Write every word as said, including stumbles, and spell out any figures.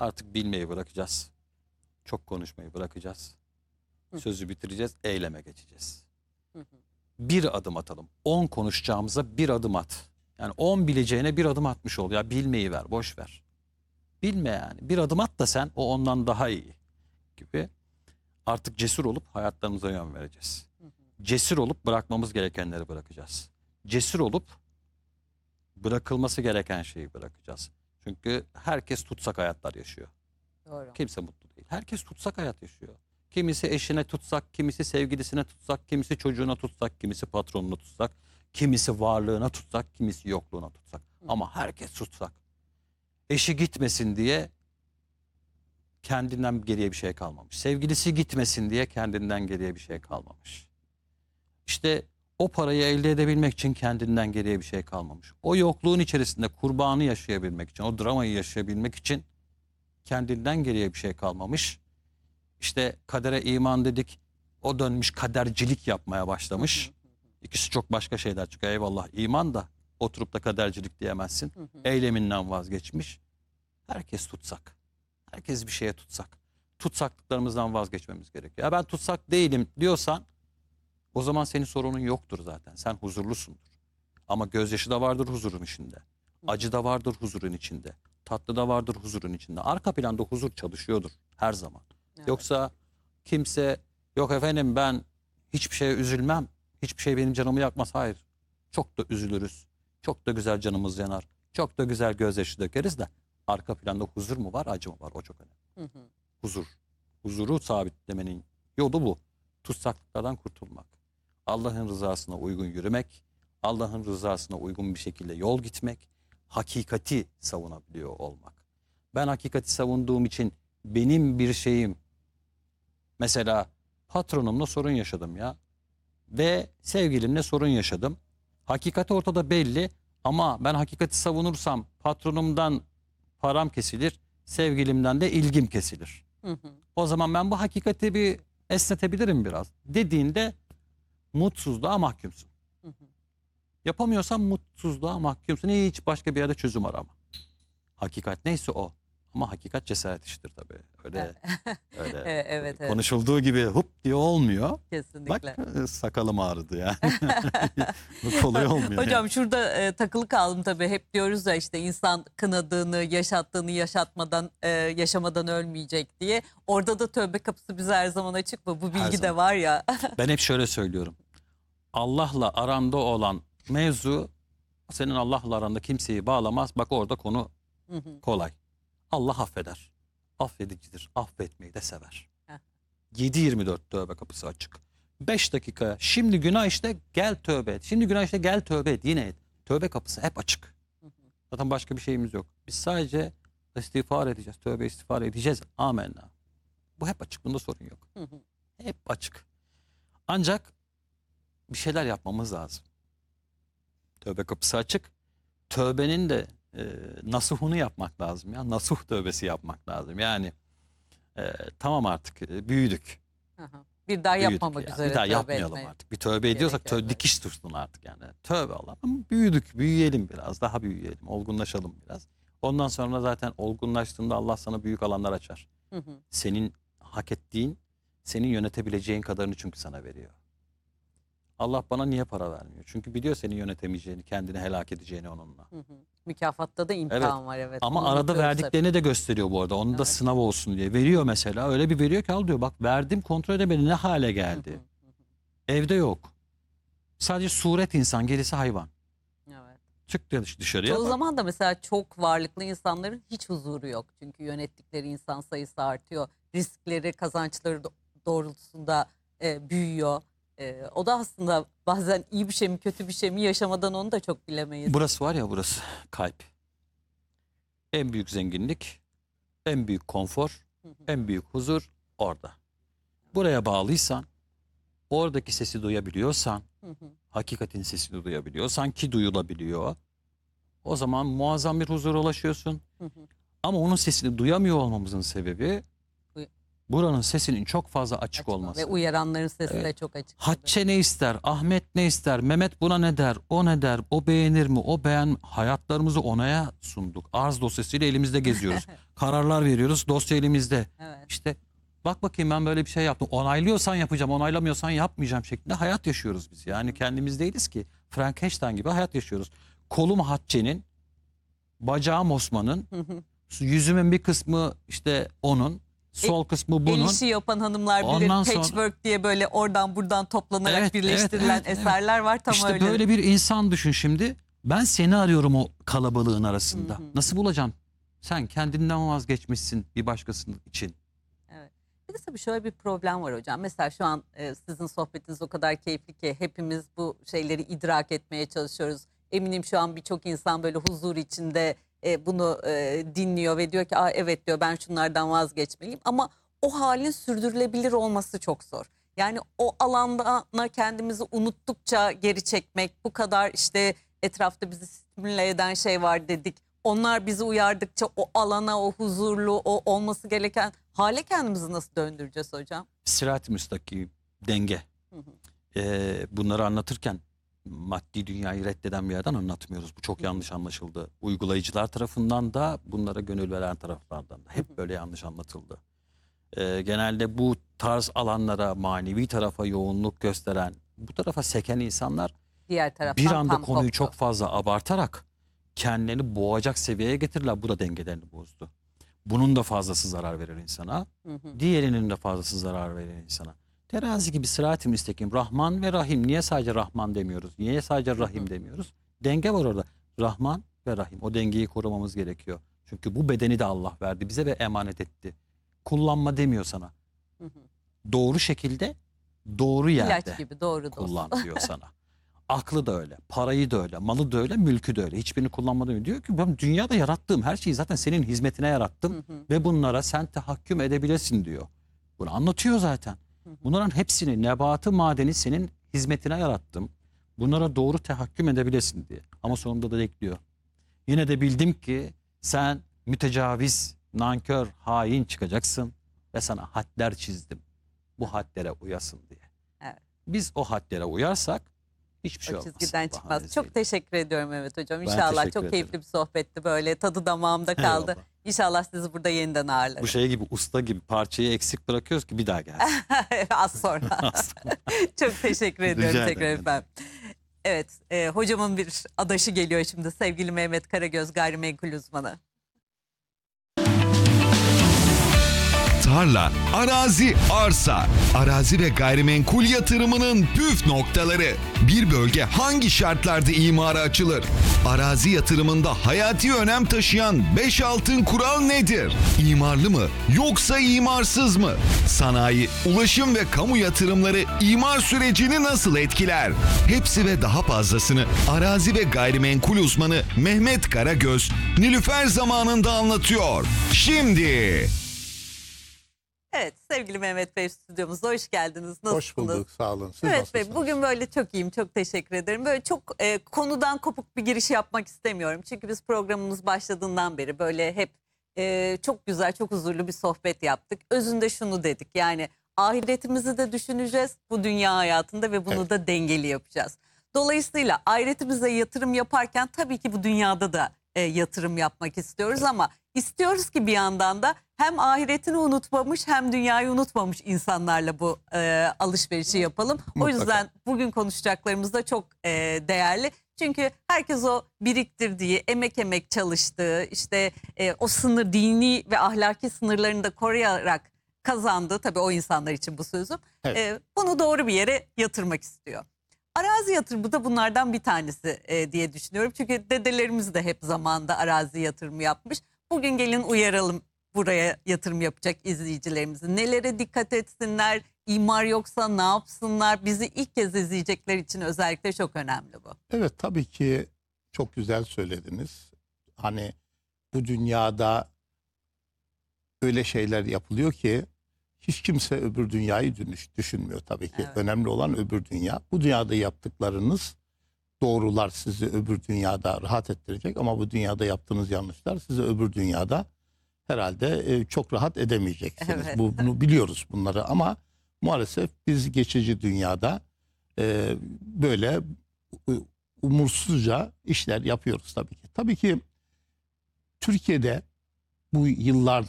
Artık bilmeyi bırakacağız. Çok konuşmayı bırakacağız. Sözü bitireceğiz, eyleme geçeceğiz. Bir adım atalım. On konuşacağımıza bir adım at. Yani on bileceğine bir adım atmış ol. Ya bilmeyi ver, boş ver. Bilme yani. Bir adım at da sen o ondan daha iyi gibi. Artık cesur olup hayatlarımıza yön vereceğiz. Cesur olup bırakmamız gerekenleri bırakacağız. Cesur olup bırakılması gereken şeyi bırakacağız. Çünkü herkes tutsak hayatlar yaşıyor. Doğru. Kimse mutlu değil. Herkes tutsak hayat yaşıyor. Kimisi eşine tutsak, kimisi sevgilisine tutsak, kimisi çocuğuna tutsak, kimisi patronuna tutsak, kimisi varlığına tutsak, kimisi yokluğuna tutsak. Ama herkes tutsak. Eşi gitmesin diye kendinden geriye bir şey kalmamış. Sevgilisi gitmesin diye kendinden geriye bir şey kalmamış. İşte o parayı elde edebilmek için kendinden geriye bir şey kalmamış. O yokluğun içerisinde kurbanı yaşayabilmek için, o dramayı yaşayabilmek için kendinden geriye bir şey kalmamış. İşte kadere iman dedik. O dönmüş kadercilik yapmaya başlamış. İkisi çok başka şeyler çünkü eyvallah iman da oturup da kadercilik diyemezsin. Eyleminden vazgeçmiş. Herkes tutsak. Herkes bir şeye tutsak. Tutsaklıklarımızdan vazgeçmemiz gerekiyor. Ya ben tutsak değilim diyorsan o zaman senin sorunun yoktur zaten. Sen huzurlusundur. Ama gözyaşı da vardır huzurun içinde. Acı da vardır huzurun içinde. Tatlı da vardır huzurun içinde. Arka planda huzur çalışıyordur her zaman. Evet. Yoksa kimse yok efendim ben hiçbir şeye üzülmem. Hiçbir şey benim canımı yakmaz. Hayır. Çok da üzülürüz. Çok da güzel canımız yanar. Çok da güzel gözyaşı dökeriz de arka planda huzur mu var, acı mı var? O çok önemli. Hı hı. Huzur. Huzuru sabitlemenin yolu bu. Tutsaklıklardan kurtulmak. Allah'ın rızasına uygun yürümek. Allah'ın rızasına uygun bir şekilde yol gitmek. Hakikati savunabiliyor olmak. Ben hakikati savunduğum için benim bir şeyim, mesela patronumla sorun yaşadım ya ve sevgilimle sorun yaşadım. Hakikat ortada belli ama ben hakikati savunursam patronumdan param kesilir, sevgilimden de ilgim kesilir. Hı hı. O zaman ben bu hakikati bir esnetebilirim biraz dediğinde mutsuzluğa mahkumsun. Hı hı. Yapamıyorsan mutsuzluğa mahkumsun. Hiç başka bir yerde çözüm arama. Hakikat neyse o. Ama hakikat cesaret işidir tabii. Öyle öyle evet, evet. konuşulduğu gibi hup diye olmuyor. Kesinlikle. Bak sakalım ağrıdı yani. Bu kolay olmuyor. Hocam yani. şurada e, takılı kaldım tabii. Hep diyoruz ya işte insan kınadığını, yaşattığını yaşatmadan, e, yaşamadan ölmeyecek diye. Orada da tövbe kapısı bize her zaman açık mı? Bu bilgi de var ya. Ben hep şöyle söylüyorum. Allah'la aranda olan mevzu senin Allah'la aranda kimseyi bağlamaz. Bak orada konu kolay. Allah affeder. Affedicidir. Affetmeyi de sever. yedi yirmi dört tövbe kapısı açık. beş dakika. Şimdi günah işte gel tövbe et. Şimdi günah işte gel tövbe et. Yine et. Tövbe kapısı hep açık. Zaten başka bir şeyimiz yok. Biz sadece istiğfar edeceğiz. Tövbe istiğfar edeceğiz. Amenna. Bu hep açık. Bunda sorun yok. Hep açık. Ancak bir şeyler yapmamız lazım. Tövbe kapısı açık. Tövbenin de e, nasuhunu yapmak lazım ya. Nasuh tövbesi yapmak lazım. Yani e, tamam artık e, büyüdük. Aha. Bir daha Büyüdük yapmamak ya. üzere Bir daha tövbe yapmayalım etmeye artık. Bir tövbe ediyorsak tö dikiş tutsun artık yani. Tövbe Allah'ım. Büyüdük, büyüyelim biraz. Daha büyüyelim, olgunlaşalım biraz. Ondan sonra zaten olgunlaştığında Allah sana büyük alanlar açar. Hı hı. Senin hak ettiğin, senin yönetebileceğin kadarını çünkü sana veriyor. Allah bana niye para vermiyor? Çünkü biliyor seni yönetemeyeceğini, kendini helak edeceğini onunla. Hı hı. Mükafatta da imtihan evet. var evet. Ama onu arada verdiklerini hep de gösteriyor bu arada. Onu evet. da sınav olsun diye. Veriyor mesela. Öyle bir veriyor ki al diyor. Bak verdim kontrol edemedi ne hale geldi. Hı hı hı. Evde yok. Sadece suret insan gerisi hayvan. Evet. Çık dışarıya. O bak. zaman da mesela çok varlıklı insanların hiç huzuru yok. Çünkü yönettikleri insan sayısı artıyor. Riskleri, kazançları doğrultusunda e, büyüyor. Ee, o da aslında bazen iyi bir şey mi kötü bir şey mi yaşamadan onu da çok bilemeyiz. Burası var ya burası kalp. En büyük zenginlik, en büyük konfor, hı hı. en büyük huzur orada. Buraya bağlıysan, oradaki sesi duyabiliyorsan, hı hı. hakikatin sesini duyabiliyorsan ki duyulabiliyor. O zaman muazzam bir huzura ulaşıyorsun. Hı hı. Ama onun sesini duyamıyor olmamızın sebebi buranın sesinin çok fazla açık, Açık olması. ve uyaranların sesi Evet. de çok açık. Hatice ne ister, Ahmet ne ister, Mehmet buna ne der, o ne der, o beğenir mi, o beğen hayatlarımızı onaya sunduk. Arz dosyasıyla elimizde geziyoruz. Kararlar veriyoruz, dosya elimizde. Evet. İşte bak bakayım ben böyle bir şey yaptım. Onaylıyorsan yapacağım, onaylamıyorsan yapmayacağım şeklinde hayat yaşıyoruz biz. Yani kendimiz değiliz ki. Frankenstein gibi hayat yaşıyoruz. Kolum Hatice'nin, bacağım Osman'ın, yüzümün bir kısmı işte onun, sol kısmı bunun. El işi yapan hanımlar bilir. Ondan sonra- Patchwork diye böyle oradan buradan toplanarak Evet, birleştirilen evet, evet, eserler var. Tam İşte öyle. böyle bir insan düşün şimdi. Ben seni arıyorum o kalabalığın arasında. Hı hı. Nasıl bulacağım? Sen kendinden vazgeçmişsin bir başkasının için. Evet. Bir de tabii şöyle bir problem var hocam. Mesela şu an e, sizin sohbetiniz o kadar keyifli ki hepimiz bu şeyleri idrak etmeye çalışıyoruz. Eminim şu an birçok insan böyle huzur içinde e, bunu e, dinliyor ve diyor ki Aa, evet diyor ben şunlardan vazgeçmeliyim. Ama o halin sürdürülebilir olması çok zor. Yani o alanda kendimizi unuttukça geri çekmek, bu kadar işte etrafta bizi stimüle eden şey var dedik. Onlar bizi uyardıkça o alana, o huzurlu, o olması gereken hale kendimizi nasıl döndüreceğiz hocam? Sırat-ı müstakim, denge. Hı hı. Ee, bunları anlatırken maddi dünyayı reddeden bir yerden anlatmıyoruz. Bu çok yanlış anlaşıldı. Uygulayıcılar tarafından da bunlara gönül veren taraflardan da. Hep böyle yanlış anlatıldı. Ee, genelde bu tarz alanlara, manevi tarafa yoğunluk gösteren, bu tarafa seken insanlar Diğer taraftan bir anda tam konuyu koptu. çok fazla abartarak kendilerini boğacak seviyeye getirirler. Bu da dengelerini bozdu. Bunun da fazlası zarar verir insana. Hı hı. Diğerinin de fazlası zarar verir insana. Terazi gibi sırat-ı müstakim. Rahman ve Rahim. Niye sadece Rahman demiyoruz? Niye sadece Rahim demiyoruz? Denge var orada. Rahman ve Rahim. O dengeyi korumamız gerekiyor. Çünkü bu bedeni de Allah verdi bize ve emanet etti. Kullanma demiyor sana. Hı hı. Doğru şekilde, doğru yerde İlaç gibi doğru doz. kullan diyor sana. Aklı da öyle, parayı da öyle, malı da öyle, mülkü de öyle. Hiçbirini kullanmadan diyor ki ben dünyada yarattığım her şeyi zaten senin hizmetine yarattım Hı hı. ve bunlara sen tahakküm edebilirsin diyor. Bunu anlatıyor zaten. Bunların hepsini, nebatı, madeni senin hizmetine yarattım. Bunlara doğru tahakküm edebilirsin diye. Ama sonunda da ekliyor. Yine de bildim ki sen mütecaviz, nankör, hain çıkacaksın ve sana hadler çizdim. Bu hadlere uyasın diye. Evet. Biz o hadlere uyarsak hiçbir şey O olmaz. çizgiden çıkmaz. Bahanesiyle. Çok teşekkür ediyorum Mehmet hocam. Ben İnşallah teşekkür çok keyifli ederim. bir sohbetti böyle. Tadı damağımda kaldı. Eyvallah. İnşallah sizi burada yeniden ağırlarım. Bu şey gibi, usta gibi parçayı eksik bırakıyoruz ki bir daha gelsin. Az sonra. Çok teşekkür ediyorum Rica tekrar ederim. efendim. Evet, e, hocamın bir adaşı geliyor şimdi. Sevgili Mehmet Karagöz, gayrimenkul uzmanı. Tarla, arazi, arsa, arazi ve gayrimenkul yatırımının püf noktaları. Bir bölge hangi şartlarda imara açılır? Arazi yatırımında hayati önem taşıyan beş altın kural nedir? İmarlı mı yoksa imarsız mı? Sanayi, ulaşım ve kamu yatırımları imar sürecini nasıl etkiler? Hepsi ve daha fazlasını arazi ve gayrimenkul uzmanı Mehmet Karagöz, Nilüfer zamanında anlatıyor. Şimdi... Evet, sevgili Mehmet Bey stüdyomuza hoş geldiniz. Nasılsınız? Hoş bulduk, sağ olun. Siz Evet Bey, nasılsınız? bugün böyle çok iyiyim, çok teşekkür ederim. Böyle çok e, konudan kopuk bir giriş yapmak istemiyorum. Çünkü biz programımız başladığından beri böyle hep e, çok güzel, çok huzurlu bir sohbet yaptık. Özünde şunu dedik, yani ahiretimizi de düşüneceğiz bu dünya hayatında ve bunu Evet. da dengeli yapacağız. Dolayısıyla ahiretimize yatırım yaparken tabii ki bu dünyada da e, yatırım yapmak istiyoruz ama istiyoruz ki bir yandan da hem ahiretini unutmamış hem dünyayı unutmamış insanlarla bu e, alışverişi yapalım. O Mutlaka. yüzden bugün konuşacaklarımız da çok e, değerli. Çünkü herkes o biriktirdiği, emek emek çalıştığı, işte e, o sınır, dini ve ahlaki sınırlarını da koruyarak kazandığı, tabii o insanlar için bu sözüm, Evet. e, bunu doğru bir yere yatırmak istiyor. Arazi yatırımı da bunlardan bir tanesi e, diye düşünüyorum. Çünkü dedelerimiz de hep zamanda arazi yatırımı yapmış. Bugün gelin uyaralım buraya yatırım yapacak izleyicilerimizi. Nelere dikkat etsinler, imar yoksa ne yapsınlar? Bizi ilk kez izleyecekler için özellikle çok önemli bu. Evet, tabii ki çok güzel söylediniz. Hani bu dünyada öyle şeyler yapılıyor ki hiç kimse öbür dünyayı düş- düşünmüyor tabii ki. Evet. Önemli olan öbür dünya. Bu dünyada yaptıklarınız doğrular sizi öbür dünyada rahat ettirecek ama bu dünyada yaptığınız yanlışlar sizi öbür dünyada herhalde e, çok rahat edemeyeceksiniz. Evet. Bu, bunu biliyoruz bunları ama maalesef biz geçici dünyada e, böyle u- umursuzca işler yapıyoruz tabii ki. Tabii ki Türkiye'de bu yıllardır